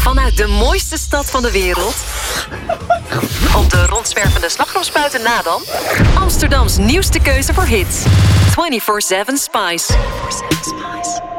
Vanuit de mooiste stad van de wereld. Op de rondzwervende slagroomspuiten na dan. Amsterdams nieuwste keuze voor hits. 24/7 Spice. 24/7 Spice.